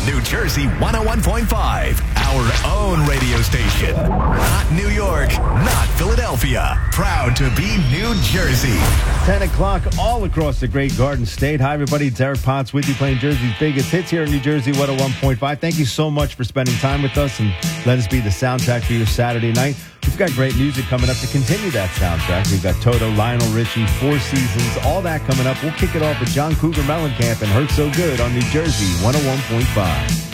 New Jersey 101.5, our own radio station. Not New York, not Philadelphia. Proud to be New Jersey. 10 o'clock all across the great Garden State. Hi, everybody. It's Eric Potts with you playing Jersey's biggest hits here in New Jersey 101.5. Thank you so much for spending time with us and let us be the soundtrack for your Saturday night. We've got great music coming up to continue that soundtrack. We've got Toto, Lionel Richie, Four Seasons, all that coming up. We'll kick it off with John Cougar Mellencamp and Hurt So Good on New Jersey 101.5.